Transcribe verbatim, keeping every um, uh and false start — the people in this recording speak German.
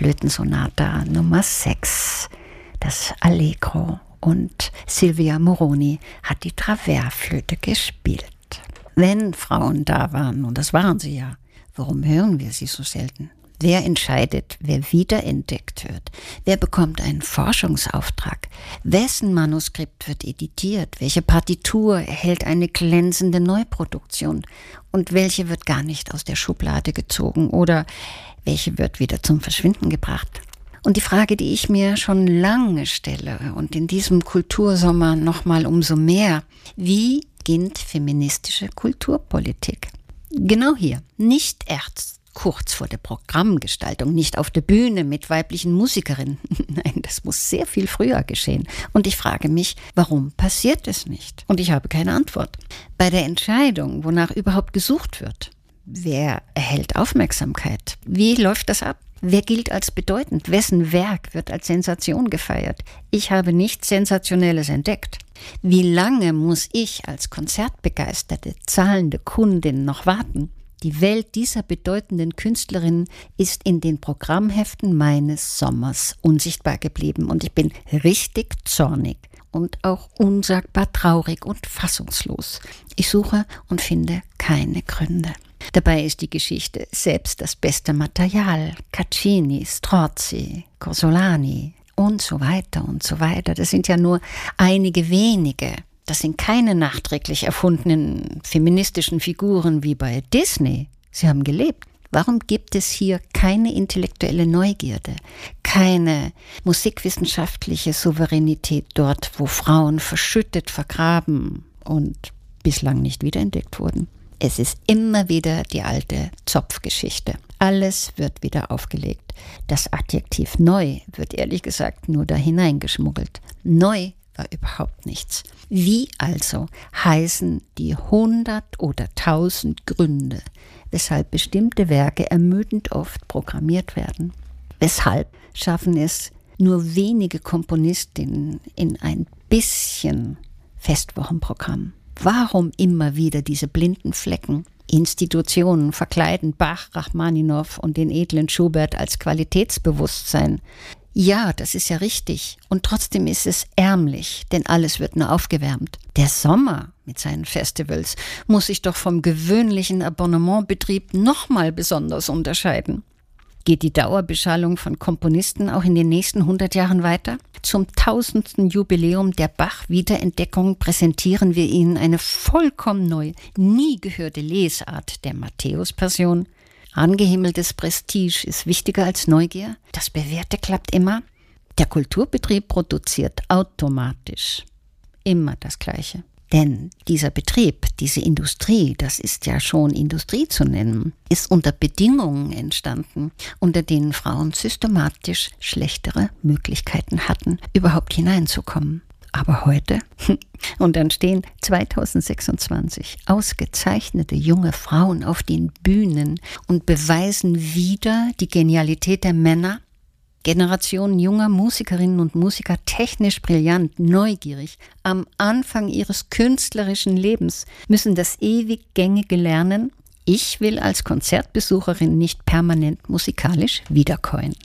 Flötensonata Nummer sechs, das Allegro. Und Silvia Moroni hat die Traversflöte gespielt. Wenn Frauen da waren, und das waren sie ja, warum hören wir sie so selten? Wer entscheidet, wer wiederentdeckt wird? Wer bekommt einen Forschungsauftrag? Wessen Manuskript wird editiert? Welche Partitur erhält eine glänzende Neuproduktion? Und welche wird gar nicht aus der Schublade gezogen? Oder welche wird wieder zum Verschwinden gebracht? Und die Frage, die ich mir schon lange stelle und in diesem Kultursommer nochmal umso mehr: Wie beginnt feministische Kulturpolitik? Genau hier, nicht erst kurz vor der Programmgestaltung, nicht auf der Bühne mit weiblichen Musikerinnen. Nein, das muss sehr viel früher geschehen. Und ich frage mich, warum passiert es nicht? Und ich habe keine Antwort. Bei der Entscheidung, wonach überhaupt gesucht wird, wer erhält Aufmerksamkeit? Wie läuft das ab? Wer gilt als bedeutend? Wessen Werk wird als Sensation gefeiert? Ich habe nichts Sensationelles entdeckt. Wie lange muss ich als konzertbegeisterte, zahlende Kundin noch warten? Die Welt dieser bedeutenden Künstlerin ist in den Programmheften meines Sommers unsichtbar geblieben und ich bin richtig zornig und auch unsagbar traurig und fassungslos. Ich suche und finde keine Gründe. Dabei ist die Geschichte selbst das beste Material. Caccini, Strozzi, Corsolani und so weiter und so weiter. Das sind ja nur einige wenige. Das sind keine nachträglich erfundenen feministischen Figuren wie bei Disney. Sie haben gelebt. Warum gibt es hier keine intellektuelle Neugierde, keine musikwissenschaftliche Souveränität dort, wo Frauen verschüttet, vergraben und bislang nicht wiederentdeckt wurden? Es ist immer wieder die alte Zopfgeschichte. Alles wird wieder aufgelegt. Das Adjektiv neu wird ehrlich gesagt nur da hineingeschmuggelt. Neu war überhaupt nichts. Wie also heißen die hundert oder tausend Gründe, weshalb bestimmte Werke ermüdend oft programmiert werden? Weshalb schaffen es nur wenige Komponistinnen in ein bisschen Festwochenprogramm? Warum immer wieder diese blinden Flecken? Institutionen verkleiden Bach, Rachmaninow und den edlen Schubert als Qualitätsbewusstsein. Ja, das ist ja richtig. Und trotzdem ist es ärmlich, denn alles wird nur aufgewärmt. Der Sommer mit seinen Festivals muss sich doch vom gewöhnlichen Abonnementbetrieb nochmal besonders unterscheiden. Geht die Dauerbeschallung von Komponisten auch in den nächsten hundert Jahren weiter? Zum tausendsten Jubiläum der Bach-Wiederentdeckung präsentieren wir Ihnen eine vollkommen neue, nie gehörte Lesart der Matthäus-Passion. Angehimmeltes Prestige ist wichtiger als Neugier. Das Bewährte klappt immer. Der Kulturbetrieb produziert automatisch immer das Gleiche. Denn dieser Betrieb, diese Industrie, das ist ja schon Industrie zu nennen, ist unter Bedingungen entstanden, unter denen Frauen systematisch schlechtere Möglichkeiten hatten, überhaupt hineinzukommen. Aber heute, und dann stehen zweitausendsechsundzwanzig ausgezeichnete junge Frauen auf den Bühnen und beweisen wieder die Genialität der Männer. Generationen junger Musikerinnen und Musiker, technisch brillant, neugierig, am Anfang ihres künstlerischen Lebens, müssen das ewig Gängige lernen. Ich will als Konzertbesucherin nicht permanent musikalisch wiederkäuen.